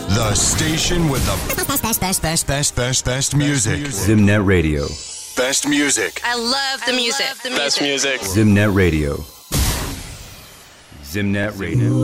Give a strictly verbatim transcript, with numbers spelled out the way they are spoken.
The station with the best, best, best, best, best, best, best music. Zimnet Radio. Best music. I love the music. Best music. Zimnet Radio. Zimnet Radio.